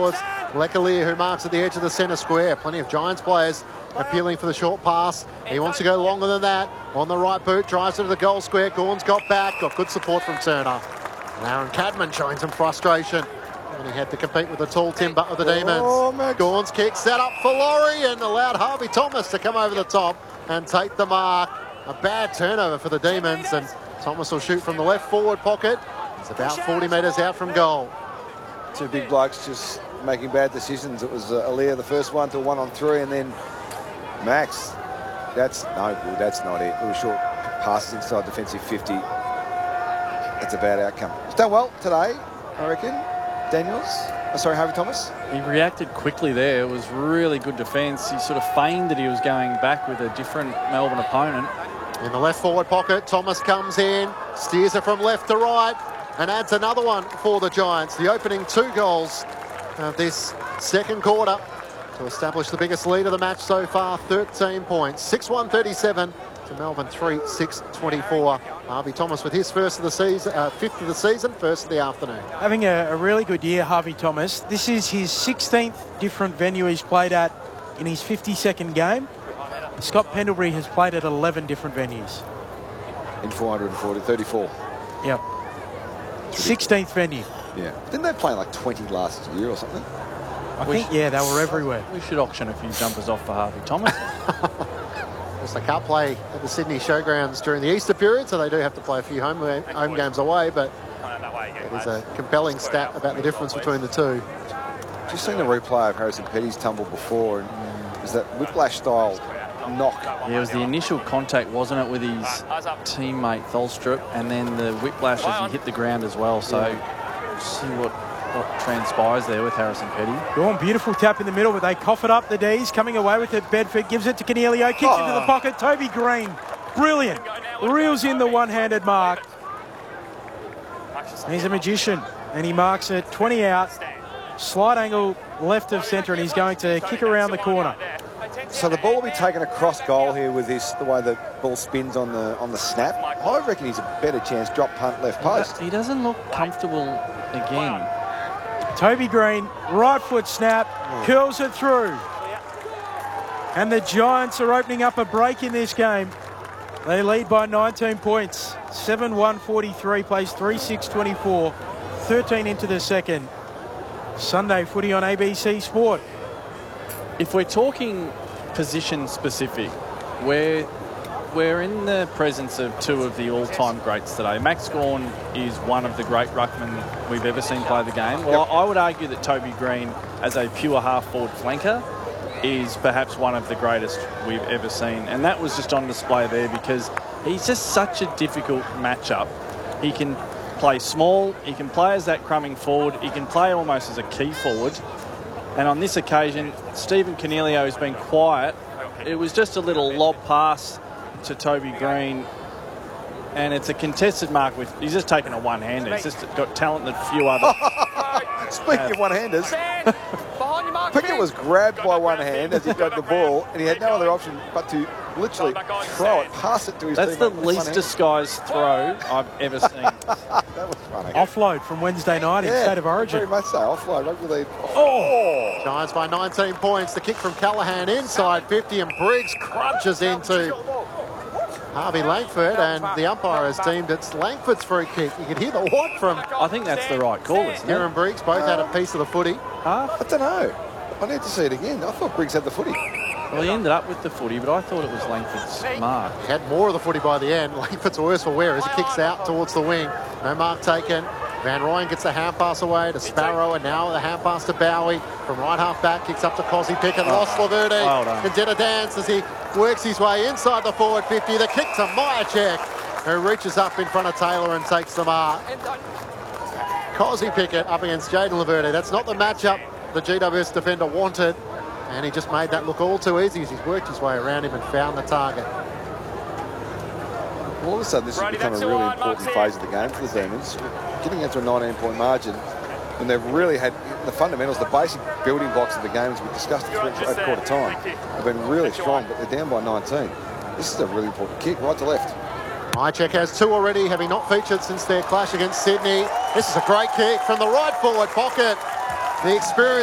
towards Lecalier, who marks at the edge of the centre square. Plenty of Giants players appealing for the short pass. He wants to go longer than that. On the right boot, drives it to the goal square. Gawn's got back, got good support from Turner. And Aaron Cadman showing some frustration. And he had to compete with the tall timber of the Demons. Gawn's kick set up for Laurie and allowed Harvey Thomas to come over the top and take the mark. A bad turnover for the Demons, and Thomas will shoot from the left forward pocket. He's about 40 metres out from goal. Two big blokes just making bad decisions. It was Aaliyah the first one to 1-on-3, and then Max. That's no good. That's not it. Little short passes inside defensive 50. That's a bad outcome. He's done well today, I reckon. Daniels. Harvey Thomas. He reacted quickly there. It was really good defence. He sort of feigned that he was going back with a different Melbourne opponent. In the left forward pocket, Thomas comes in, steers it from left to right, and adds another one for the Giants. The opening 2 goals of this second quarter to establish the biggest lead of the match so far, 13 points. 6-1-37 to Melbourne 3-6-24. Harvey Thomas with his first of the season, 5th of the season, first of the afternoon. Having a really good year, Harvey Thomas. This is his 16th different venue he's played at in his 52nd game. Scott Pendlebury has played at 11 different venues. In 34. Yep. 16th venue. Yeah. Didn't they play like 20 last year or something? I think, yeah, they were everywhere. We should auction a few jumpers off for Harvey Thomas. They can't play at the Sydney Showgrounds during the Easter period, so they do have to play a few home games away, but it is a compelling stat about the difference between the two. Just seen the replay of Harrison Petty's tumble before, and is that whiplash-style knock. Yeah, it was the initial contact, wasn't it, with his teammate Tholstrup, and then the whiplash as he hit the ground as well. So see what transpires there with Harrison Petty. Gawn, beautiful tap in the middle, but they cough it up, the D's. Coming away with it, Bedford gives it to Coniglio, kicks into the pocket. Toby Green, brilliant. Reels in the one-handed mark. He's a magician, and he marks it 20 out. Slight angle left of centre, and he's going to kick around the corner. So the ball will be taken across goal here with this, the way the ball spins on the snap. I reckon he's a better chance, drop punt left post. He doesn't look comfortable again. Toby Green, right foot snap, curls it through. And the Giants are opening up a break in this game. They lead by 19 points. 7-1-43, plays 3-6-24. 13 into the second. Sunday footy on ABC Sport. If we're talking position specific, we're in the presence of 2 of the all-time greats today. Max Gawn is one of the great ruckmen we've ever seen play the game. Well, I would argue that Toby Green, as a pure half-forward flanker, is perhaps one of the greatest we've ever seen. And that was just on display there because he's just such a difficult matchup. He can play small, he can play as that crumbing forward, he can play almost as a key forward. And on this occasion, Stephen Coniglio has been quiet. It was just a little lob pass to Toby Green, and it's a contested mark with. He's just taken a one-hander. He's just got talent that few others. Speaking of one-handers, Pickett was grabbed by one hand as he got the ball, and he had no other option but to literally throw it, pass it to his teammate. That's the least disguised throw I've ever seen. That was funny. Offload from Wednesday night in State of Origin. Very much so. Offload. Rugby league. Oh! Giants by 19 points. The kick from Callaghan inside 50, and Briggs crunches into Harvey Langford, and the umpire has deemed it's Langford's free kick. You can hear the what from... I think that's the right call, isn't it? Kieran Briggs both had a piece of the footy. I don't know. I need to see it again. I thought Briggs had the footy. Well, he ended up with the footy, but I thought it was Langford's mark. He had more of the footy by the end. Langford's worse for wear as he kicks out towards the wing. No mark taken. Van Rooyen gets the hand pass away to Sparrow, and now the hand pass to Bowie. From right half back, kicks up to Cosy Pickett, lost Laverde. And did a dance as he works his way inside the forward 50. The kick to Myercheck, who reaches up in front of Taylor and takes the mark. Cosy Pickett up against Jaden Laverde. That's not the matchup the GWS defender wanted, and he just made that look all too easy as he's worked his way around him and found the target. All of a sudden, this has become a really important phase of the game for the Demons. Getting into a 19-point margin, and they've really had the fundamentals, the basic building blocks of the game, as we discussed at quarter time, have been really strong, but they're down by 19. This is a really important kick, right to left. Myercheck has 2 already, having not featured since their clash against Sydney. This is a great kick from the right forward pocket. The experience